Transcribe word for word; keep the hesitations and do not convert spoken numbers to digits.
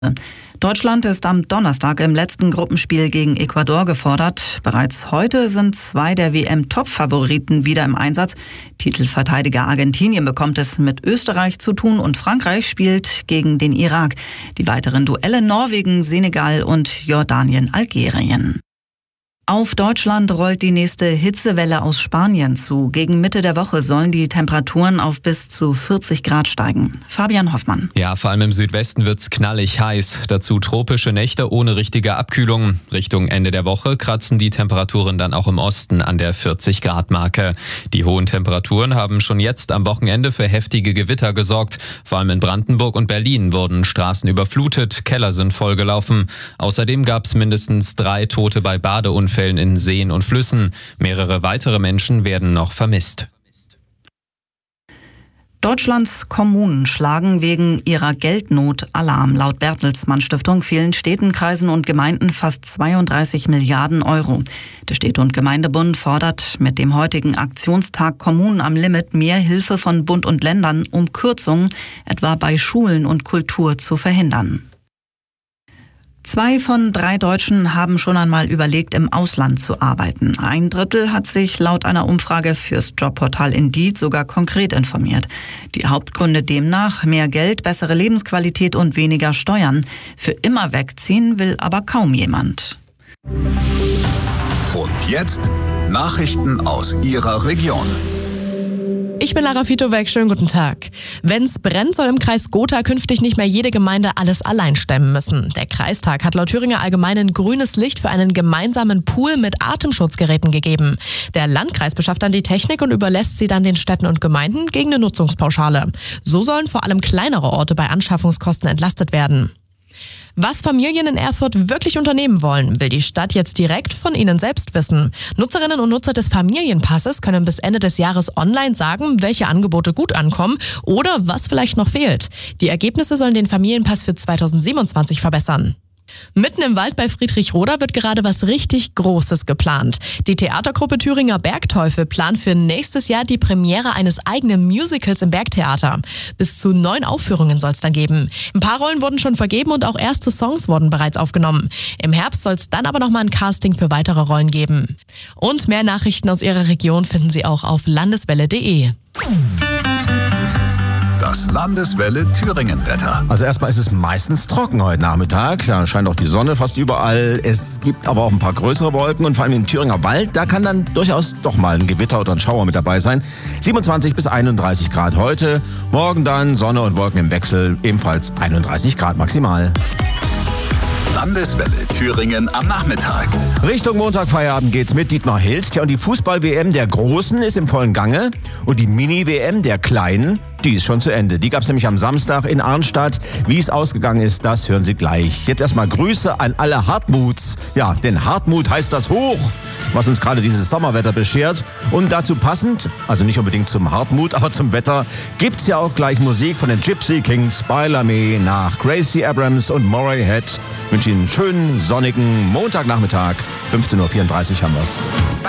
Deutschland ist am Donnerstag im letzten Gruppenspiel gegen Ecuador gefordert. Bereits heute sind zwei der W M-Top-Favoriten wieder im Einsatz. Titelverteidiger Argentinien bekommt es mit Österreich zu tun und Frankreich spielt gegen den Irak. Die weiteren Duelle Norwegen, Senegal und Jordanien, Algerien. Auf Deutschland rollt die nächste Hitzewelle aus Spanien zu. Gegen Mitte der Woche sollen die Temperaturen auf bis zu vierzig Grad steigen. Fabian Hoffmann. Ja, vor allem im Südwesten wird's knallig heiß. Dazu tropische Nächte ohne richtige Abkühlung. Richtung Ende der Woche kratzen die Temperaturen dann auch im Osten an der vierzig Grad Marke. Die hohen Temperaturen haben schon jetzt am Wochenende für heftige Gewitter gesorgt. Vor allem in Brandenburg und Berlin wurden Straßen überflutet, Keller sind vollgelaufen. Außerdem gab's mindestens drei Tote bei Badeunfällen in Seen und Flüssen. Mehrere weitere Menschen werden noch vermisst. Deutschlands Kommunen schlagen wegen ihrer Geldnot Alarm. Laut Bertelsmann Stiftung fehlen Städten, Kreisen und Gemeinden fast zweiunddreißig Milliarden Euro. Der Städte- und Gemeindebund fordert mit dem heutigen Aktionstag Kommunen am Limit mehr Hilfe von Bund und Ländern, um Kürzungen etwa bei Schulen und Kultur zu verhindern. Zwei von drei Deutschen haben schon einmal überlegt, im Ausland zu arbeiten. Ein Drittel hat sich laut einer Umfrage fürs Jobportal Indeed sogar konkret informiert. Die Hauptgründe demnach: mehr Geld, bessere Lebensqualität und weniger Steuern. Für immer wegziehen will aber kaum jemand. Und jetzt Nachrichten aus Ihrer Region. Ich bin Lara Fitowek, schönen guten Tag. Wenn's brennt, soll im Kreis Gotha künftig nicht mehr jede Gemeinde alles allein stemmen müssen. Der Kreistag hat laut Thüringer Allgemeinen grünes Licht für einen gemeinsamen Pool mit Atemschutzgeräten gegeben. Der Landkreis beschafft dann die Technik und überlässt sie dann den Städten und Gemeinden gegen eine Nutzungspauschale. So sollen vor allem kleinere Orte bei Anschaffungskosten entlastet werden. Was Familien in Erfurt wirklich unternehmen wollen, will die Stadt jetzt direkt von ihnen selbst wissen. Nutzerinnen und Nutzer des Familienpasses können bis Ende des Jahres online sagen, welche Angebote gut ankommen oder was vielleicht noch fehlt. Die Ergebnisse sollen den Familienpass für zweitausendsiebenundzwanzig verbessern. Mitten im Wald bei Friedrichroda wird gerade was richtig Großes geplant. Die Theatergruppe Thüringer Bergteufel plant für nächstes Jahr die Premiere eines eigenen Musicals im Bergtheater. Bis zu neun Aufführungen soll es dann geben. Ein paar Rollen wurden schon vergeben und auch erste Songs wurden bereits aufgenommen. Im Herbst soll es dann aber nochmal ein Casting für weitere Rollen geben. Und mehr Nachrichten aus Ihrer Region finden Sie auch auf landeswelle punkt de. Das Landeswelle Thüringen-Wetter. Also erstmal ist es meistens trocken heute Nachmittag. Da scheint auch die Sonne fast überall. Es gibt aber auch ein paar größere Wolken und vor allem im Thüringer Wald, da kann dann durchaus doch mal ein Gewitter oder ein Schauer mit dabei sein. siebenundzwanzig bis einunddreißig Grad heute. Morgen dann Sonne und Wolken im Wechsel, ebenfalls einunddreißig Grad maximal. Landeswelle Thüringen am Nachmittag. Richtung Montag Feierabend geht's mit Dietmar Hild. Ja, und die Fußball-W M der Großen ist im vollen Gange. Und die Mini-W M der Kleinen, die ist schon zu Ende. Die gab's nämlich am Samstag in Arnstadt. Wie es ausgegangen ist, das hören Sie gleich. Jetzt erstmal Grüße an alle Hartmuts. Ja, denn Hartmut heißt das hoch, was uns gerade dieses Sommerwetter beschert. Und dazu passend, also nicht unbedingt zum Hartmut, aber zum Wetter, gibt's ja auch gleich Musik von den Gypsy Kings bei Lamy nach Gracie Abrams und Moray Head. Ich wünsche Ihnen einen schönen, sonnigen Montagnachmittag. fünfzehn Uhr vierunddreißig haben wir's.